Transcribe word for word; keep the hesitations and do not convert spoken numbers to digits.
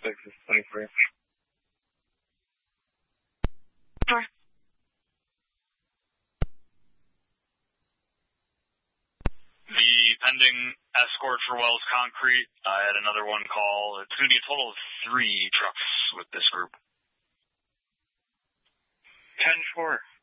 six is twenty-three. Sure. The pending escort for Wells Concrete, I had another one call. It's going to be a total of three trucks with this group. ten four.